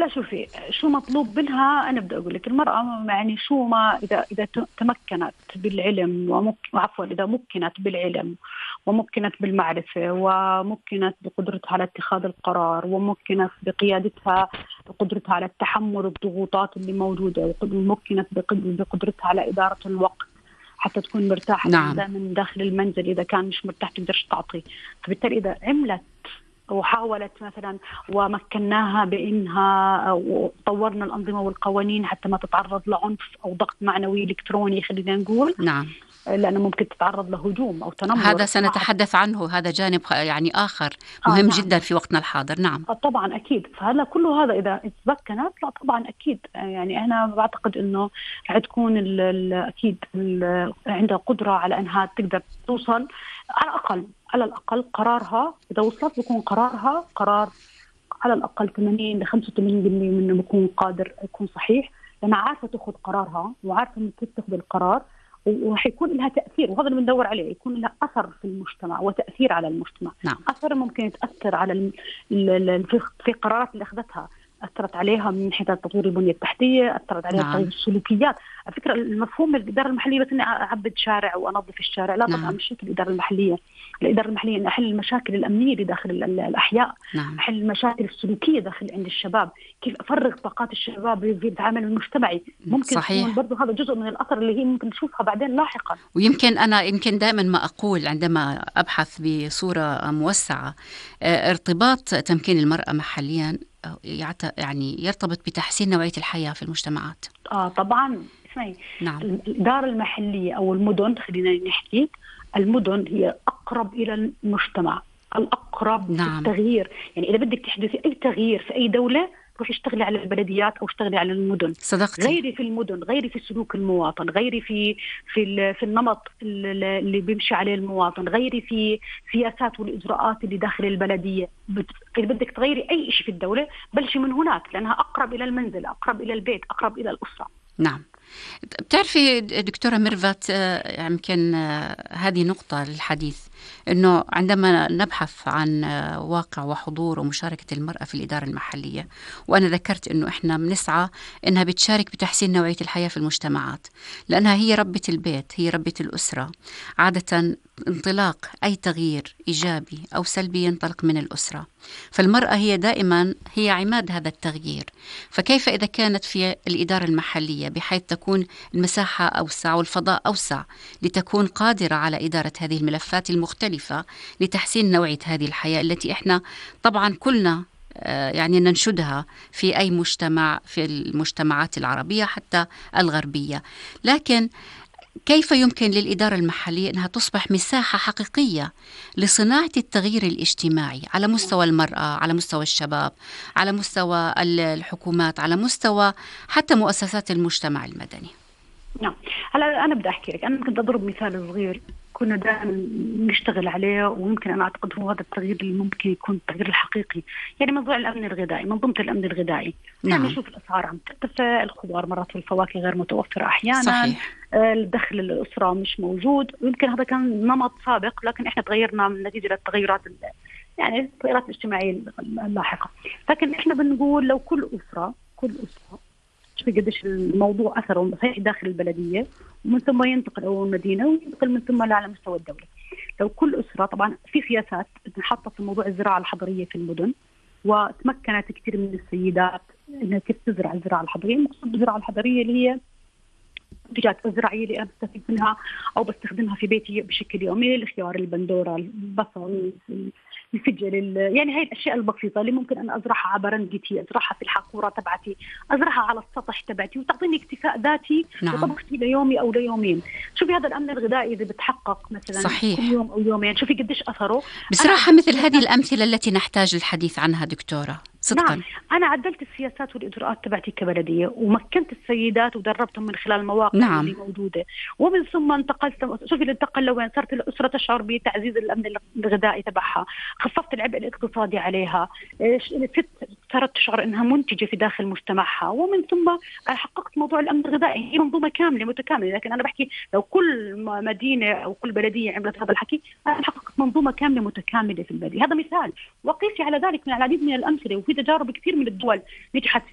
هلا شوفي شو مطلوب منها. انا بدي اقول لك المراه يعني شو ما اذا تمكنت بالعلم وعفوا اذا مكنت بالعلم ومكنت بالمعرفه ومكنت بقدرتها على اتخاذ القرار ومكنت بقيادتها بقدرتها على تحمل الضغوطات اللي موجوده ومكنت بقدرتها على اداره الوقت حتى تكون مرتاحه. نعم. من داخل المنزل اذا كان مش مرتاح تقدرش تعطي. فبالتالي اذا عملت وحاولت مثلا ومكناها بانها وطورنا الانظمه والقوانين حتى ما تتعرض لعنف او ضغط معنوي الكتروني خلينا نقول. نعم. لانه ممكن تتعرض لهجوم او تنمر. هذا سنتحدث عنه، هذا جانب يعني آخر مهم نعم. جدا في وقتنا الحاضر. نعم. طبعا أكيد. فهلا كله هذا إذا تمكنت لا طبعا أكيد يعني أنا بعتقد إنه رح تكون أكيد عندها قدرة على إنها تقدر توصل على الأقل قرارها إذا وصلت بيكون قرارها قرار على الأقل 80 ل 85% منه بيكون قادر يكون صحيح، لأنها عارفة تأخذ قرارها وعارفة كيف تأخذ القرار وحيكون لها تأثير. وهذا اللي بندور عليه، يكون لها أثر في المجتمع وتأثير على المجتمع. نعم. أثر ممكن يتأثر على في قرارات اللي أخذتها، أثرت عليها من ناحية تطوير البنية التحتية، أثرت عليها نعم. تغيير السلوكيات. على فكرة المفهوم الإدارة المحلية بس إني أعبد شارع وأنظف الشارع، لا طبعا. نعم. مش هيك الإدارة المحلية. الإدارة المحلية إن أحل المشاكل الأمنية اللي داخل الأحياء. نعم. أحل المشاكل السلوكية داخل عند الشباب، كيف أفرغ طاقات الشباب في العمل المجتمعي. ممكن صحيح. برضو هذا جزء من الأثر اللي هي ممكن نشوفها بعدين لاحقا. يمكن دائما ما أقول عندما أبحث بصورة موسعة ارتباط تمكين المرأة محليا يعني يرتبط بتحسين نوعية الحياة في المجتمعات. طبعا. اسمعي. نعم. الإدارة المحلية أو المدن، خلينا نحكي المدن هي أقرب إلى المجتمع، الأقرب. نعم. في التغيير. يعني إذا بدك تحدثي أي تغيير في أي دولة روحي اشتغلي على البلديات أو اشتغلي على المدن. صدقتي. غيري في المدن، غيري في سلوك المواطن، غيري في النمط اللي بيمشي عليه المواطن، غيري في سياسات والإجراءات اللي داخل البلدية. إذا بدك تغيري أي شيء في الدولة بلشي من هناك، لأنها أقرب إلى المنزل، أقرب إلى البيت، أقرب إلى الأسرة. نعم. بتعرفي دكتورة ميرفت، يمكن هذه نقطة للحديث، أنه عندما نبحث عن واقع وحضور ومشاركة المرأة في الإدارة المحلية، وأنا ذكرت أنه إحنا بنسعى أنها بتشارك بتحسين نوعية الحياة في المجتمعات، لأنها هي ربة البيت، هي ربة الأسرة. عادة انطلاق أي تغيير إيجابي أو سلبي ينطلق من الأسرة، فالمرأة هي دائما هي عماد هذا التغيير. فكيف إذا كانت في الإدارة المحلية بحيث تكون المساحة أوسع والفضاء أوسع لتكون قادرة على إدارة هذه الملفات المختلفة لتحسين نوعية هذه الحياة التي إحنا طبعا كلنا يعني ننشدها في أي مجتمع، في المجتمعات العربية حتى الغربية. لكن كيف يمكن للإدارة المحلية أنها تصبح مساحة حقيقية لصناعة التغيير الاجتماعي على مستوى المرأة، على مستوى الشباب، على مستوى الحكومات، على مستوى حتى مؤسسات المجتمع المدني؟ نعم. هلا أنا بدي أحكي لك، أنا كنت أضرب مثال صغير كنا دائما نشتغل عليه، ويمكن أنا أعتقد هو هذا التغيير اللي ممكن يكون التغيير الحقيقي. يعني موضوع الأمن الغذائي، منظومة الأمن الغذائي. نعم. نشوف الأسعار عم ترتفع، الخضار مرات والفواكه غير متوفرة أحيانا. صحيح. الدخل الأسرة مش موجود. ويمكن هذا كان نمط سابق، لكن إحنا تغيرنا من نتيجة للتغيرات يعني التغيرات الاجتماعية اللاحقة. لكن إحنا بنقول لو كل أسرة شوفي قديش الموضوع أثره صحيح داخل البلدية ومن ثم ينتقل أو المدينة وينتقل من ثم على مستوى الدولة. لو كل أسرة طبعا في سياسات انحطت في موضوع الزراعة الحضرية في المدن، وتمكنت كثير من السيدات إنها كيف تزرع الزراعة الحضرية. المقصود بالزراعة الحضرية اللي هي المنتجات الزراعية اللي أنا بستفيد منها أو بستخدمها في بيتي بشكل يومي، الخيار، البندورة، البصل، الفجل، يعني هاي الأشياء البسيطة اللي ممكن أن أزرعها على برندتي، أزرعها في الحقورة تبعتي، أزرعها على السطح تبعتي وتعطيني اكتفاء ذاتي. نعم. لطبختي ليومي أو ليومين. شوفي هذا الأمن الغذائي إذا بتحقق مثلا صحيح. كل يوم أو يومين، شوفي قديش أثره. بصراحة مثل هذه الأمثلة التي نحتاج الحديث عنها دكتورة صدقا. نعم. أنا عدلت السياسات والإجراءات تبعتي كبلدية ومكنت السيدات ودربتهم من خلال المواقع. نعم. اللي موجودة، ومن ثم انتقلت. شوفي الانتقال لوين صارت الأسرة تشعر بتعزيز الأمن الغذائي تبعها، خففت العبء الاقتصادي عليها، صارت تشعر أنها منتجة في داخل مجتمعها، ومن ثم حققت موضوع الأمن الغذائي. هي منظومة كاملة متكاملة. لكن أنا بحكي لو كل مدينة أو كل بلدية عملت هذا الحكي أنا حققت منظومة كاملة متكاملة في البلدية. هذا مثال، وقيسي على ذلك من العديد من الأمثلة، وفي تجارب كثير من الدول نجحت